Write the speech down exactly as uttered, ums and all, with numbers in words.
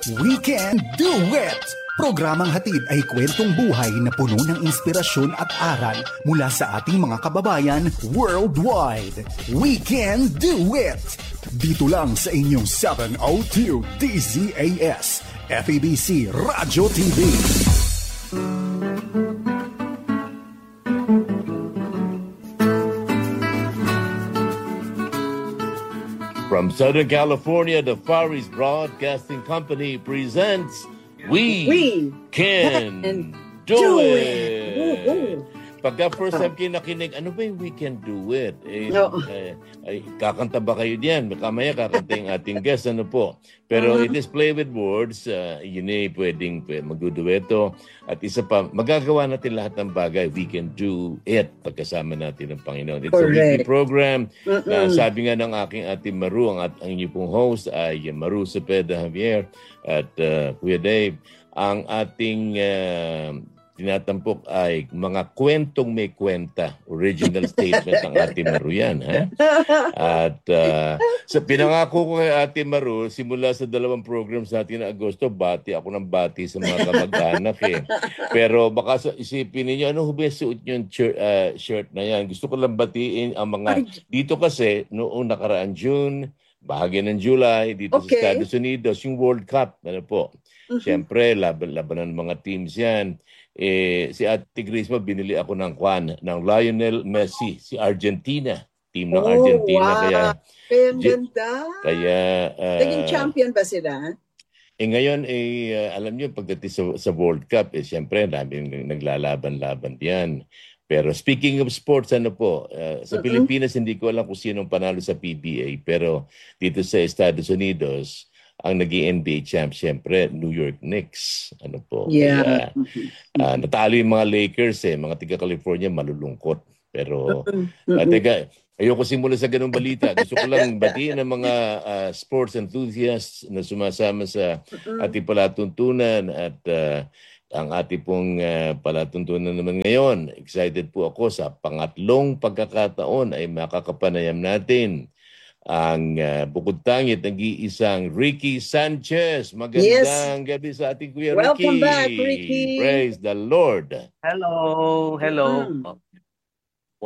We Can Do It! Programang hatid ay kwentong buhay na puno ng inspirasyon at aral mula sa ating mga kababayan worldwide. We Can Do It! Dito lang sa inyong seven oh two D Z A S, F A B C Radyo T V. From Southern California, the Far East Broadcasting Company presents We, We Can, Can Do, Do It! It! Woo-hoo. Pagka first time kayo nakinig, ano ba yung We Can Do It? Eh, No. eh, ay, kakanta ba kayo diyan? Kamaya kakanta yung ating guest, ano po? Pero Uh-huh. it is play with words. Uh, yun eh, pwedeng pwedeng magdudueto. At isa pa, magagawa natin lahat ng bagay. We can do it pagkasama natin ng Panginoon. It's a weekly Correct. program. Mm-mm. Na sabi nga ng aking ate Maru, ang, at, ang inyong pong host ay Maru Cepeda Javier at uh, Kuya Dave. Ang ating uh, tinatampok ay mga kwentong may kwenta. Original statement ng Ate Maru yan. Ha? At uh, sa pinangako ko kay Ate Maru, simula sa dalawang programs natin na Agosto, bati ako ng bati sa mga kamag-anak eh. Pero baka sa isipin ninyo, ano ba suot yung shirt, uh, shirt na yan? Gusto ko lang batiin ang mga... Dito kasi, noong nakaraan June, bahagi ng July, dito Okay. sa Estados Unidos, yung World Cup, ano po. Mhm. Siyempre, laban-laban ng mga teams yan. Eh, si Ate Grace mo, binili ako ng kwan, ng Lionel Messi, si Argentina. Team ng Oh, Argentina. wow. Kaya, Kaya ang Ju- ganda. kaya uh, Naging champion ba sila? eh ngayon, eh, uh, alam niyo, pagdating sa, sa World Cup, eh, siyempre, daming naglalaban-laban yan. Pero speaking of sports, ano po, uh, sa Mm-mm. Pilipinas, hindi ko alam kung sinong panalo sa P B A. Pero dito sa Estados Unidos, ang naging N B A champ, siyempre, New York Knicks. Ano po? Yeah. Kaya, ah, natalo yung mga Lakers eh. Mga tiga-California, malulungkot. Pero, Mm-mm. uh, teka, ayoko simula sa ganung balita. Gusto ko lang batiin ng mga ah, sports enthusiasts na sumasama sa ating palatuntunan at ah, ang ating pong ah, palatuntunan naman ngayon. Excited po ako sa pangatlong pagkakataon ay makakapanayam natin ang uh, bukod tangit nag-iisang Ricky Sanchez. Magandang gabi sa ating Kuya Ricky. Welcome back, Ricky. Praise the Lord. Hello, hello. Mm. Oh,